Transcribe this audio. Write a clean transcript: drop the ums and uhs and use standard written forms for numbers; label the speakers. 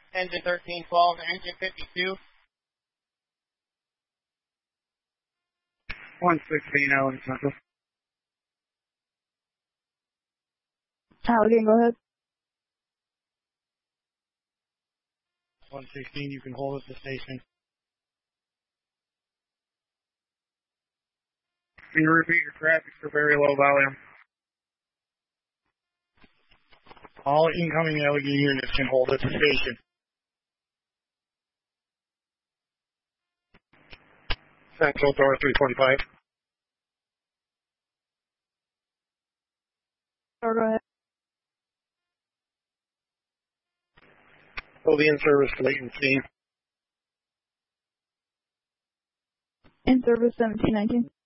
Speaker 1: Engine 1312, engine 52.
Speaker 2: 116, Allen Central.
Speaker 3: Allegheny, go ahead.
Speaker 2: 116, you can hold at the station. Can you repeat your traffic for very low volume? All incoming Allegheny units can hold at the station. Central door 345.
Speaker 3: Or go ahead.
Speaker 2: Will be in service to latency.
Speaker 3: In service 1719.